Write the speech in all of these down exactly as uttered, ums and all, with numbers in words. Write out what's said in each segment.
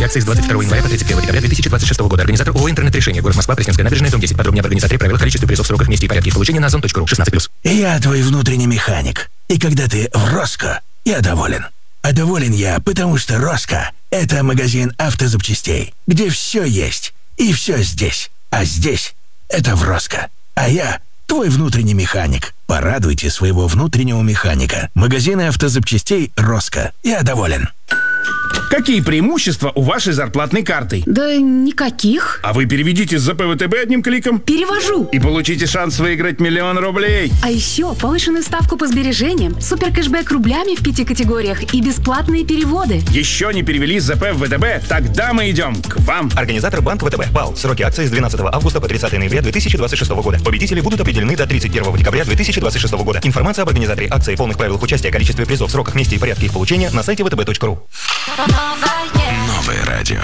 акции с двадцать второго января по тридцать первое декабря две тысячи двадцать шестого года. Организатор ООО «Интернет-решение». Город Москва, Пресненская набережная, дом десять. Подробнее об организаторе, правилах, количестве призов, сроках, месте и порядке их получения на озон точка ру. шестнадцать плюс. Я твой внутренний механик. И когда ты в Роско, я доволен. А доволен я, потому что Роско — это магазин автозапчастей, где все есть. И все здесь. А здесь — это в Роско. А я — твой внутренний механик. Порадуйте своего внутреннего механика. Магазины автозапчастей Роско. Я доволен. Какие преимущества у вашей зарплатной карты? Да никаких. А вы переведите с ЗП ВТБ одним кликом? Перевожу. И получите шанс выиграть миллион рублей. А еще повышенную ставку по сбережениям, супер кэшбэк рублями в пяти категориях и бесплатные переводы. Еще не перевели с ЗП в ВТБ? Тогда мы идем к вам. Организатор банк ВТБ. ПАО. Сроки акции с двенадцатого августа по тридцатое ноября две тысячи двадцать шестого года. Победители будут определены до тридцать первого декабря две тысячи двадцать шестого года. Информация об организаторе акции, полных правилах участия, количестве призов, сроках, месте и порядке их получения на сайте вэ тэ бэ точка ру. Новое радио.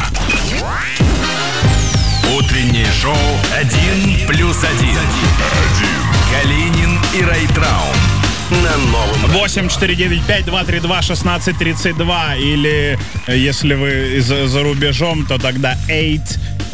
Утреннее шоу «Один плюс один». Калинин и Райтраун на новом восемь четыре девять пять два три два шестнадцать тридцать два. Или если вы за, за рубежом, то тогда восемь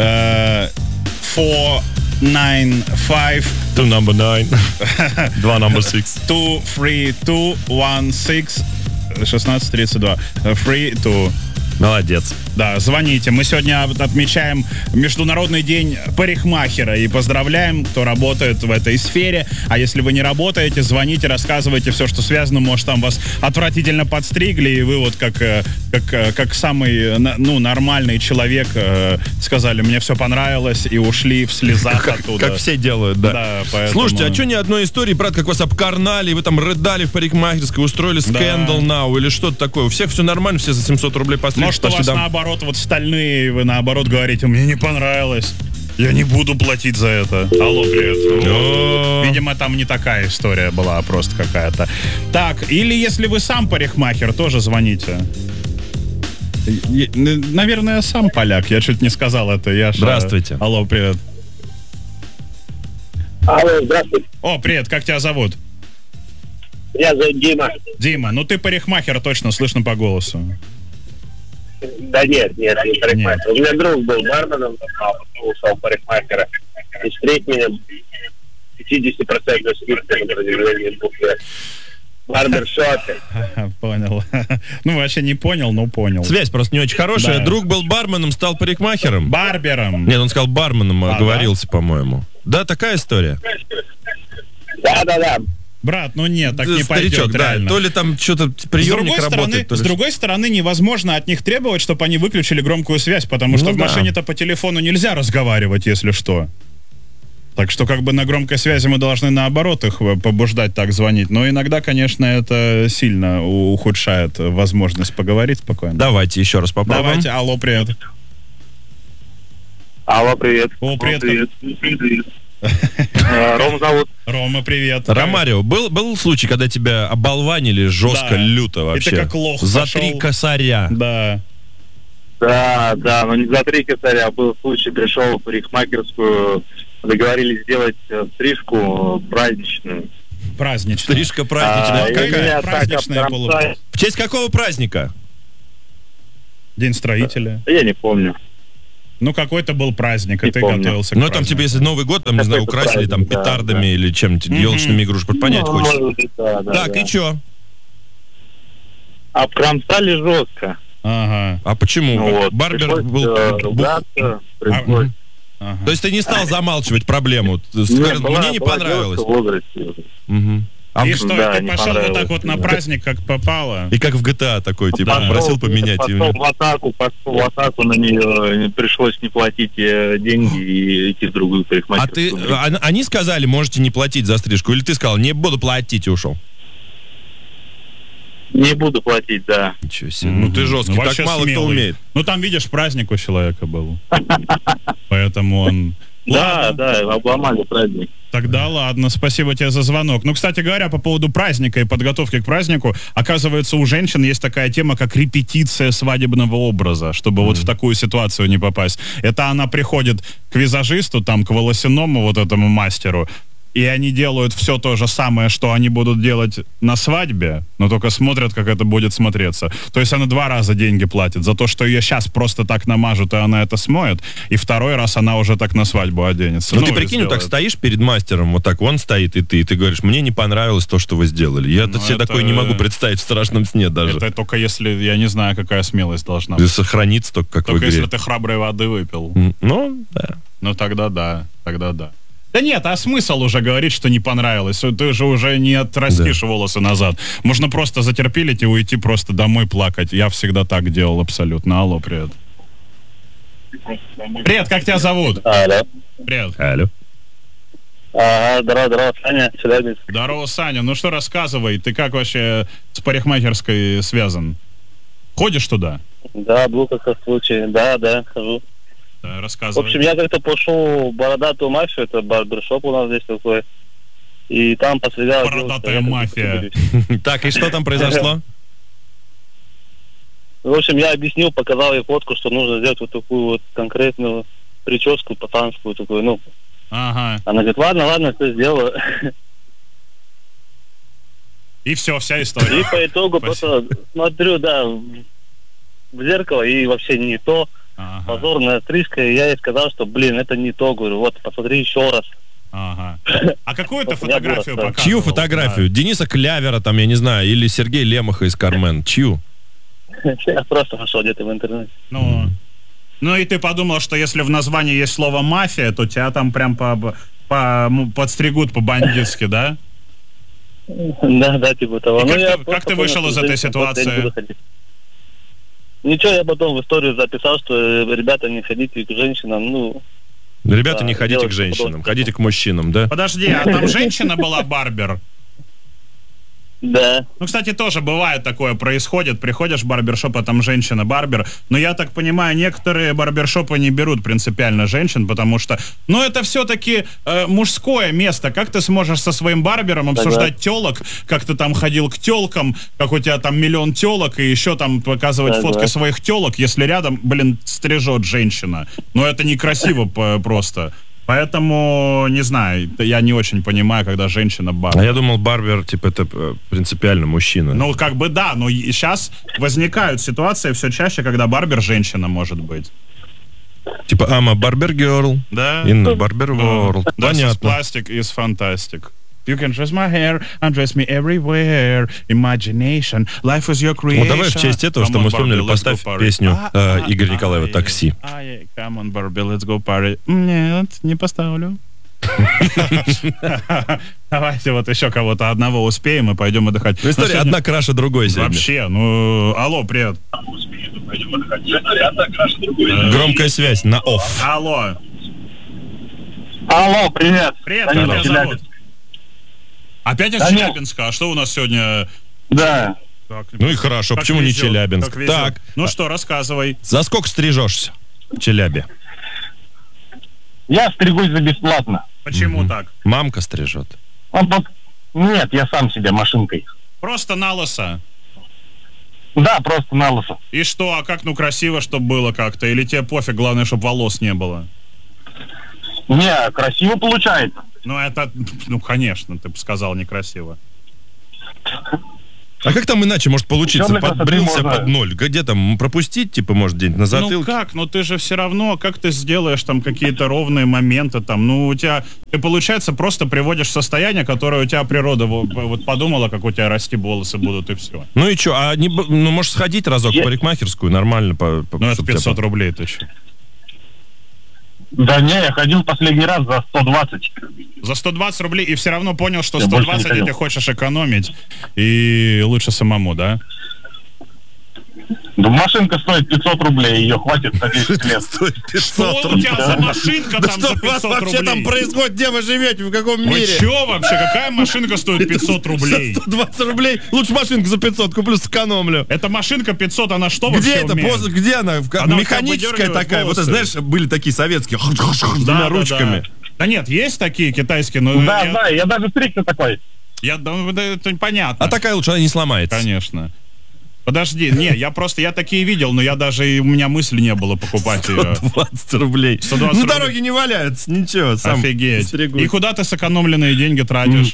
четыре nine five Two number nine. Два number six. Two three two one six шестнадцать тридцать два. Free to. Молодец. Да, звоните. Мы сегодня отмечаем Международный день парикмахера и поздравляем, кто работает в этой сфере. А если вы не работаете, звоните, рассказывайте все, что связано. Может, там вас отвратительно подстригли, и вы вот как, как, как самый ну, нормальный человек сказали, мне все понравилось, и ушли в слезах как, оттуда. Как все делают, да. да поэтому... Слушайте, а что ни одной истории, брат, как вас обкарнали, и вы там рыдали в парикмахерской, устроили скандал да. now или что-то такое? У всех все нормально, все за семьсот рублей постригли. Может, у вас дом... наоборот, вот стальные, вы наоборот говорите, мне не понравилось, я не буду платить за это. Алло, привет. О-о-о. Видимо, там не такая история была, а просто какая-то. Так, или если вы сам парикмахер, тоже звоните. Наверное, я сам поляк, я чуть не сказал это. Я Здравствуйте. Ж... Алло, привет. Алло, здравствуйте. О, привет, как тебя зовут? Меня зовут Дима. Дима, ну ты парикмахер, точно, слышно по голосу. Да нет, нет, не парикмахер. Нет. У меня друг был барменом, а потом ушел парикмахера. И встретил меня пятьдесят процентов скидкой на продвижение двух лет. Барбершопе. Понял. Ну, вообще не понял, но понял. Связь просто не очень хорошая. Да. Друг был барменом, стал парикмахером. Барбером. Нет, он сказал барменом, а, оговорился, да? по-моему. Да, такая история. Да-да-да. Брат, ну нет, так да, не старичок, пойдет, да, реально. То ли там что-то приемник с работает, стороны, то ли... С другой стороны, невозможно от них требовать, чтобы они выключили громкую связь, потому что ну, в да. машине-то по телефону нельзя разговаривать, если что. Так что как бы на громкой связи мы должны наоборот их побуждать так звонить. Но иногда, конечно, это сильно ухудшает возможность поговорить спокойно. Давайте еще раз попробуем. Давайте, алло, привет. Алло, привет. О, привет. Привет. Привет. Рома зовут. Рома, привет. Ромарио, был, был случай, когда тебя оболванили жестко, да. люто вообще? И ты как лох За пошел. три косаря. Да. Да, да, но не за три косаря. Был случай, пришел в парикмахерскую, договорились сделать стрижку праздничную. Праздничную. Стрижка праздничная. А, какая? Праздничная была. В честь какого праздника? День строителя. Я не помню. Ну, какой-то был праздник, и ты помню. готовился к Ну, празднику. там тебе, если Новый год, там, не знаю, украсили там да, петардами да. или чем-то, mm-hmm. елочными игрушками, понять ну, хочешь. Быть, да, да, так, да. и чё? Обкромсали жестко. Ага. А почему? Ну, вот, Барбер пришлось, был... Э, ругаться, пришлось. А, ага. То есть ты не стал замалчивать проблему? Сказал, была, мне не была понравилось. Угу. А и в... что, да, ты пошел вот так вот да. на праздник, как попало? И как в джи ти эй такой, типа, да. просил поменять. Пошел в атаку, пошел в атаку на нее, пришлось не платить деньги и идти в другую А парикмахерскую. ты, а, они сказали, можете не платить за стрижку, или ты сказал, не буду платить и ушел? Не буду платить, да. Ничего себе, ну ты жесткий, ну, так мало смелый. кто умеет. Ну там, видишь, праздник у человека был. Поэтому он... Да, да, обломали праздник. Тогда ладно, спасибо тебе за звонок. Ну, кстати говоря, по поводу праздника и подготовки к празднику, оказывается, у женщин есть такая тема, как репетиция свадебного образа, чтобы mm-hmm. вот в такую ситуацию не попасть. Это она приходит к визажисту, там, к волосяному вот этому мастеру, и они делают все то же самое, что они будут делать на свадьбе, но только смотрят, как это будет смотреться. То есть она два раза деньги платит за то, что ее сейчас просто так намажут, и она это смоет, и второй раз она уже так на свадьбу оденется. Ну, Ну, ты и прикинь, вот так сделает. стоишь перед мастером, вот так он стоит, и ты, и ты говоришь, мне не понравилось то, что вы сделали. Я Ну, себе это- такое не могу представить в страшном сне даже. Это только если, я не знаю, какая смелость должна И быть. сохранится только как в Только игре. если ты храброй воды выпил. М, Ну, да. Ну тогда да, тогда да. Да нет, а смысл уже говорить, что не понравилось? Ты же уже не отрастишь волосы назад. Можно просто затерпелить и уйти просто домой плакать. Я всегда так делал абсолютно. Алло, привет. Привет, как тебя зовут? Алло. Привет. Алло. Ага, здорово, здорово, Саня, Челябинск. Здорово, Саня. Ну что, рассказывай, ты как вообще с парикмахерской связан? Ходишь туда? Да, был как-то случай. Да, да, хожу. Да, В рассказывай. общем, я как-то пошел в бородатую мафию, это барбершоп у нас здесь такой. И там посреди... Бородатая мафия. Так, и что там произошло? В общем, я объяснил, показал ей фотку, что нужно сделать вот такую вот конкретную прическу пацанскую такую, ну. Ага. Она говорит, ладно, ладно, все сделаю. И все, вся история. И по итогу Спасибо. просто смотрю, да, в зеркало, и вообще не то. Ага. Позорная стрижка, и я ей сказал, что, блин, это не то, говорю, вот, посмотри еще раз. Ага. А какую ты Вот я фотографию буду показывал? Чью фотографию? Дениса Клявера, там, я не знаю, или Сергея Лемаха из Кармен? Чью? Я просто нашел где-то в интернете. Ну, ну и ты подумал, что если в названии есть слово «мафия», то тебя там прям по, по, м, подстригут по-бандитски, да? Да, да, типа того. И Ну, как я ты- просто как ты понял, вышел что из этой женщин просто я не ситуации? буду ходить. Ничего, я потом в историю записал, что, э, ребята, не ходите к женщинам, ну... Ребята, Да, не ходите делать к женщинам, подобное. ходите к мужчинам, да? Подожди, а там женщина была барбер? Да. Ну, кстати, тоже бывает такое, происходит. Приходишь в барбершоп, а там женщина-барбер. Но я так понимаю, некоторые барбершопы не берут принципиально женщин, потому что, ну, это все-таки э, мужское место. Как ты сможешь со своим барбером обсуждать телок, как ты там ходил к телкам, как у тебя там миллион телок, и еще там показывать Да, фотки да. своих телок, если рядом, блин, стрижет женщина. Ну, это некрасиво по- просто. Поэтому, не знаю, я не очень понимаю, когда женщина барбер. А я думал, барбер, типа, это э, принципиально мужчина. Ну, как бы да, но сейчас возникают ситуации все чаще, когда барбер женщина может быть. Типа, I'm a barber girl Да? in the barber world. This is Понятно. plastic is fantastic. You can dress my hair, undress me everywhere. Imagination, life is your creation. Вот давай в честь этого, Come что on, мы вспомнили, Barbie, let's поставь go party. песню А, э, а, Игоря а, Николаева а, «Такси». а, yeah. Come on, Barbie, let's go party. Нет, не поставлю. Давайте вот еще кого-то одного успеем и пойдем отдыхать. Ну, история Ну, сегодня- одна краше другой сегодня. Вообще, ну, алло, привет. Громкая связь на off. Алло. Алло, привет. Привет, Саня, как тебя Челябинск. зовут? Опять из Да нет. Челябинска? А что у нас сегодня? Да. Так, Ну и хорошо, как почему не везет, Челябинск? как везет. Так, Ну что, рассказывай. за сколько стрижешься в Челябе? Я стригусь за бесплатно. Почему так? Мамка стрижет. Он пок- Нет, я сам себе машинкой. Просто на лысо. Да, просто на лысо. И что, а как, ну, красиво, чтобы было как-то? Или тебе пофиг, главное, чтобы волос не было? Не, красиво получается. Ну, это, ну, конечно, ты бы сказал некрасиво. А как там иначе может получиться? Чёрной красоты Подбрился можно- под ноль. Где там пропустить, типа, может, где-нибудь на Ну затылке? как? Ну ты же все равно, как ты сделаешь там какие-то ровные моменты там, ну у тебя, ты получается просто приводишь в состояние, которое у тебя природа во- вот подумала, как у тебя расти волосы будут и все. Ну и что, а не, б- ну, можешь сходить разок Я- в парикмахерскую, нормально. По, по- Ну это чтоб тебя пятьсот по- рублей, ты что? Да не, я ходил последний раз за сто двадцать. За сто двадцать рублей и все равно понял, что Я сто больше не двадцать ходил. ты хочешь экономить и лучше самому, да? Да машинка стоит пятьсот рублей, ее хватит на десять лет. Стоит Что пятьсот у тебя за рублей. машинка Да там что за у вас пятьсот вообще там рублей? происходит? Где вы живете? В каком Вы мире? чё вообще? Какая машинка стоит пятьсот рублей? За сто двадцать рублей. Лучше машинку за пятьсот куплю, сэкономлю. Эта машинка пятьсот, она что Где вообще это? умеет? Поз- Где она? В ка- Она у тебя Механическая выдергивает такая. Вот, волосы. знаешь, были такие советские. С Да, двумя да, ручками. Да. Да нет, есть такие китайские, но Да, я, да, я даже стригся такой. я- да, да, это понятно. А такая лучше, она не сломается. Конечно. Подожди, не, я просто, я такие видел, но я даже, и у меня мысли не было покупать ее. сто двадцать рублей. сто двадцать На рублей. дороге не валяются, ничего. Сам Офигеть. стригусь. И куда ты сэкономленные деньги тратишь?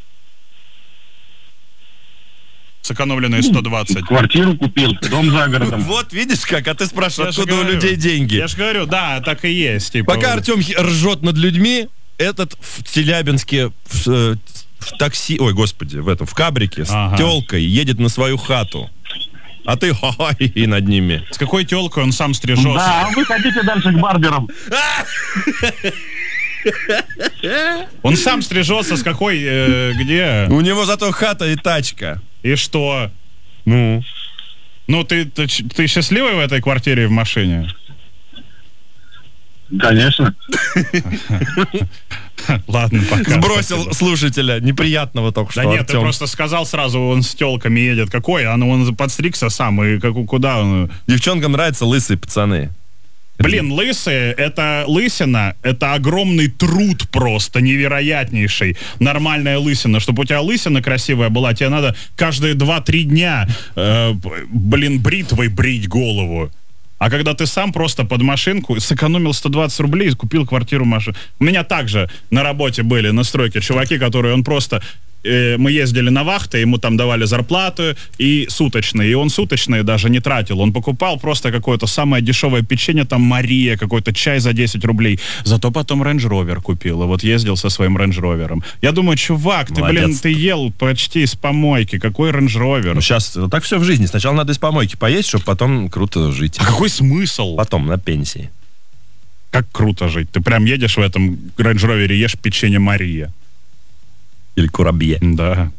Сэкономленные сто двадцать. Квартиру купил, дом за городом. Вот видишь как, а ты спрашиваешь, Я же откуда у говорю. людей деньги. Я же говорю, да, так и есть. Типа, Пока Артем ржет над людьми, этот в Челябинске в, э, в такси, ой, господи, в этом, в кабрике с Ага. тёлкой едет на свою хату. А ты ха-ха и над ними. С какой телкой он сам стрижется? Да, а вы хотите дальше к барберам. Он сам стрижется с какой, э, где? У него зато хата и тачка. И что? Ну, Ну, ты, ты, ч- ты счастливый в этой квартире и в машине? Конечно. Ладно, пока. сбросил спасибо. слушателя неприятного только Да что, нет, ты Артем. просто сказал сразу, он с телками едет. Какой? А ну, он подстригся сам, и как, куда он? Девчонкам нравятся лысые пацаны. Блин, лысые, это лысина, это огромный труд просто, невероятнейший. Нормальная лысина. Чтобы у тебя лысина красивая была, тебе надо каждые два-три дня, э, блин, бритвой брить голову. А когда ты сам просто под машинку сэкономил сто двадцать рублей и купил квартиру, машину. У меня также на работе были на стройке чуваки, которые он просто... э, мы ездили на вахты, ему там давали зарплату и суточные. И он суточные даже не тратил. Он покупал просто какое-то самое дешевое печенье, там Мария, какой-то чай за десять рублей. Зато потом Range Rover купил. И вот ездил со своим Range Rover. Я думаю, чувак, ты, Молодец. блин, ты ел почти с помойки. Какой Range Rover? Ну, сейчас вот так все в жизни. Сначала надо из помойки поесть, чтобы потом круто жить. А какой смысл? Потом, на пенсии. Как круто жить. Ты прям едешь в этом Range Rover, ешь печенье Мария. Или курабье. Да.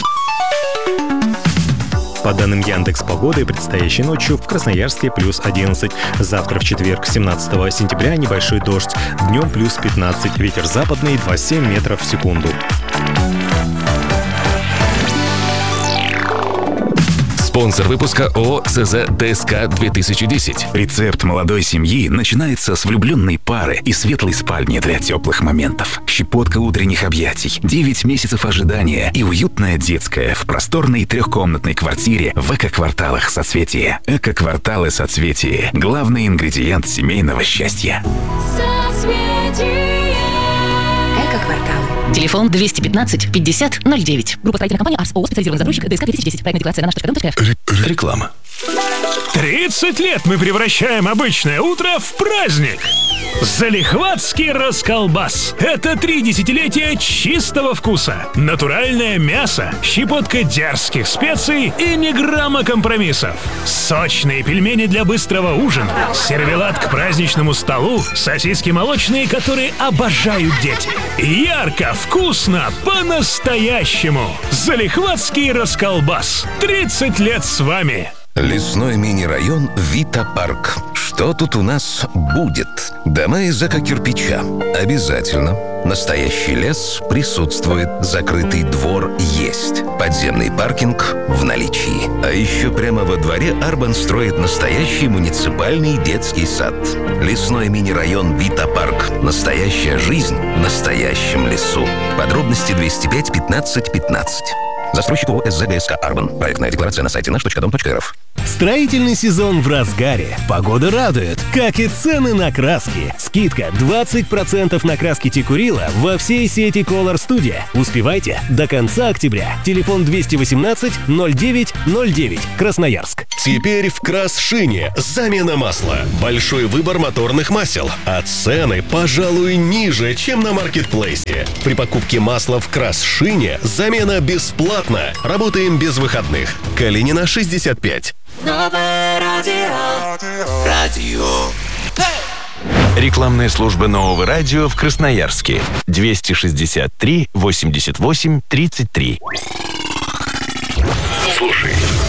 По данным Яндекс Погоды, предстоящей ночью в Красноярске плюс одиннадцать. Завтра в четверг, семнадцатого сентября, небольшой дождь. Днем плюс пятнадцать. Ветер западный двадцать семь метров в секунду. Спонсор выпуска ООО СЗ ДСК две тысячи десять. Рецепт молодой семьи начинается с влюбленной пары и светлой спальни для теплых моментов. Щепотка утренних объятий, девять месяцев ожидания и уютная детская в просторной трехкомнатной квартире в эко-кварталах Соцветия. Эко-кварталы Соцветия – главный ингредиент семейного счастья. Эко-квартал. Телефон двести пятнадцать пятьдесят ноль девять. Группа строительной компании Арс ООО, специализированный застройщик ДСК две тысячи десять. Проектная декларация на наш точка ком точка эф. Реклама. тридцать лет мы превращаем обычное утро в праздник. Залихватский расколбас. Это три десятилетия чистого вкуса. Натуральное мясо, щепотка дерзких специй и ни грамма компромиссов. Сочные пельмени для быстрого ужина, сервелат к праздничному столу, сосиски молочные, которые обожают дети. Ярко, вкусно, по-настоящему. Залихватский расколбас. тридцать лет с вами. Лесной мини-район Вита Парк. Что тут у нас будет? Дома из эко-кирпича. Обязательно. Настоящий лес присутствует. Закрытый двор есть. Подземный паркинг в наличии. А еще прямо во дворе Арбан строит настоящий муниципальный детский сад. Лесной мини-район Вита Парк. Настоящая жизнь в настоящем лесу. Подробности двести пять пятнадцать пятнадцать. Застройщик ООО СЗ ДСК «Арбан». Проектная декларация на сайте наш точка дом точка рф. Строительный сезон в разгаре. Погода радует, как и цены на краски. Скидка двадцать процентов на краски Текурила во всей сети Color Studio. Успевайте до конца октября. Телефон двести восемнадцать ноль девять ноль девять. Красноярск. Теперь в Красшине замена масла. Большой выбор моторных масел. А цены, пожалуй, ниже, чем на маркетплейсе. При покупке масла в Красшине замена бесплатна. Работаем без выходных. Калинина, шестьдесят пять. Новое радио. Радио. Рекламная служба нового радио в Красноярске. двести шестьдесят три восемьдесят восемь тридцать три. Слушай,